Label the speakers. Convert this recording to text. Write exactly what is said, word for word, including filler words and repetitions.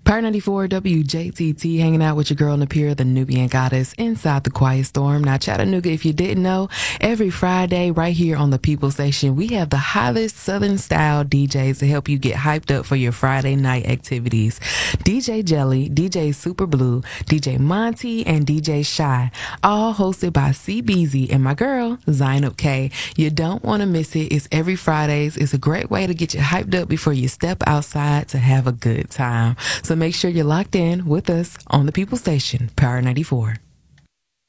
Speaker 1: Power ninety-four W J T T, hanging out with your girl Napier, the Nubian goddess, inside the Quiet Storm. Now, Chattanooga, if you didn't know, every Friday right here on the People Station, we have the hottest Southern style D Js to help you get hyped up for your Friday night activities. D J Jelly, D J Super Blue, D J Monty, and D J Shy, all hosted by C B Z and my girl, Zainab K. You don't want to miss it. It's every Fridays. It's a great way to get you hyped up before you step outside to have a good time. So make sure you're locked in with us on the People Station, Power ninety-four.